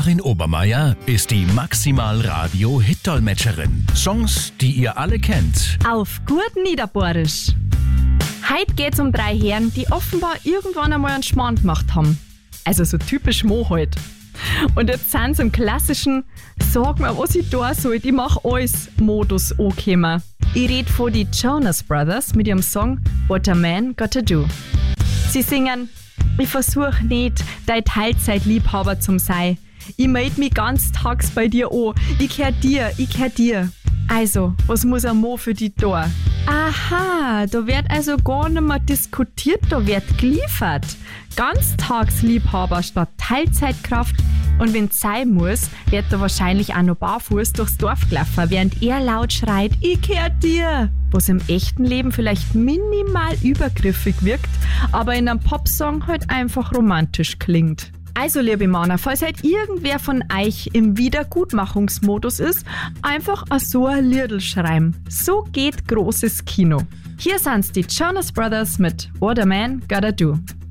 Karin Obermeier ist die Maximal-Radio-Hit-Dolmetscherin. Songs, die ihr alle kennt. Auf gut Niederbohrisch. Heute geht's um 3 Herren, die offenbar irgendwann einmal einen Schmarrn gemacht haben. Also so typisch Mo halt. Und jetzt sind sie im klassischen Sag mir, was ich da soll, ich mach alles Modus angekommen. Ich rede von die Jonas Brothers mit ihrem Song What a Man Gotta Do. Sie singen: Ich versuch nicht, dein Teilzeitliebhaber zum sein. Ich meld mich ganz tags bei dir an. Ich kehr dir. Also, was muss ein Mo für die da? Aha, da wird also gar nicht mehr diskutiert, da wird geliefert. Ganztagsliebhaber statt Teilzeitkraft. Und wenn's sein muss, wird er wahrscheinlich auch noch barfuß durchs Dorf gelaufen, während er laut schreit: Ich kehr dir! Was im echten Leben vielleicht minimal übergriffig wirkt, aber in einem Popsong halt einfach romantisch klingt. Also, liebe Männer, falls halt irgendwer von euch im Wiedergutmachungsmodus ist, einfach so ein Liedl schreiben. So geht großes Kino. Hier sind's die Jonas Brothers mit What a Man Gotta Do.